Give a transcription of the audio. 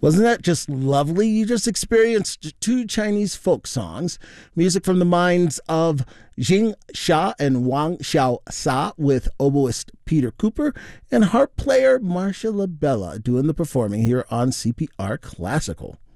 Wasn't that just lovely? You just experienced two Chinese folk songs, music from the minds of Jing Xia and Wang Xiao Sa with oboist Peter Cooper and harp player Marcia LaBella doing the performing here on CPR Classical.